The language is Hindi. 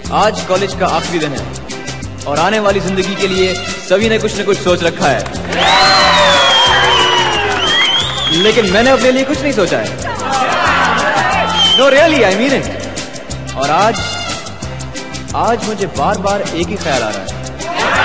आज कॉलेज का आखिरी दिन है और आने वाली जिंदगी के लिए सभी ने कुछ न कुछ सोच रखा है, लेकिन मैंने अपने लिए कुछ नहीं सोचा है। No really, I mean it. और आज मुझे बार बार एक ही ख्याल आ रहा है